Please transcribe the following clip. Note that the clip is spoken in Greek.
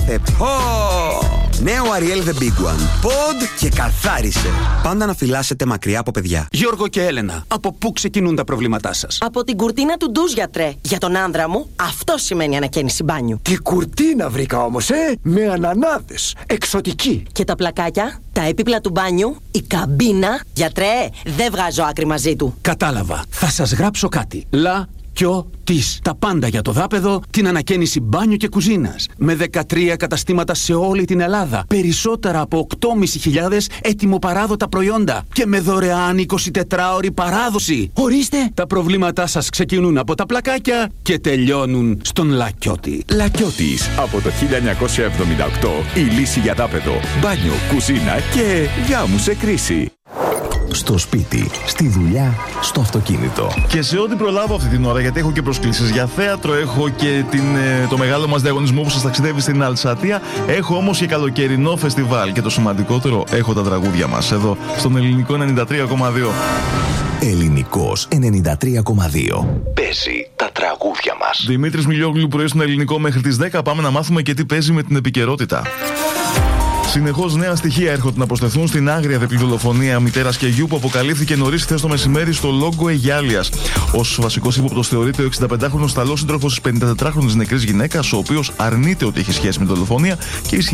Θυμάστε. Νέο Ariel The Big One. Pod και καθάρισε. Πάντα να φυλάσσετε μακριά από παιδιά. Γιώργο και Έλενα, από πού ξεκινούν τα προβλήματά σας? Από την κουρτίνα του ντουζ, γιατρέ. Για τον άνδρα μου, αυτό σημαίνει ανακαίνιση μπάνιου. Τι κουρτίνα βρήκα όμως, με ανανάδες. Εξωτική. Και τα πλακάκια, τα έπιπλα του μπάνιου, η καμπίνα. Γιατρέ, δεν βγάζω άκρη μαζί του. Κατάλαβα. Θα σας γράψω κάτι. Της. Τα πάντα για το δάπεδο, την ανακαίνιση μπάνιου και κουζίνας. Με 13 καταστήματα σε όλη την Ελλάδα. Περισσότερα από 8.500 έτοιμο-παράδοτα προϊόντα. Και με δωρεάν 24ωρη παράδοση. Ορίστε. Τα προβλήματά σας ξεκινούν από τα πλακάκια και τελειώνουν στον Λακιώτη. Λακιώτης. Από το 1978 η λύση για δάπεδο, μπάνιο, κουζίνα και γάμου σε κρίση. Στο σπίτι, στη δουλειά, στο αυτοκίνητο. Και σε ό,τι προλάβω αυτή την ώρα, γιατί έχω και προσκλήσεις για θέατρο, έχω και το μεγάλο μας διαγωνισμό που σας ταξιδεύει στην Αλσατία, έχω όμως και καλοκαιρινό φεστιβάλ. Και το σημαντικότερο, έχω τα τραγούδια μας εδώ, στον Ελληνικό 93,2. Ελληνικός 93,2. Παίζει τα τραγούδια μας. Δημήτρης Μιλιόγλου, πρωί στον Ελληνικό μέχρι τις 10. Πάμε να μάθουμε και τι παίζει με την επικαιρότητα. Συνεχώς νέα στοιχεία έρχονται να προσθεθούν στην άγρια διπλή δολοφονία μητέρας και γιου που αποκαλύφθηκε νωρίς χθες το μεσημέρι στο Λόγκο Αιγιάλειας. Ως βασικός ύποπτος θεωρείται ο 65χρονος Ιταλός σύντροφος της 54χρονης νεκρής γυναίκας, ο οποίος αρνείται ότι έχει σχέση με τη δολοφονία και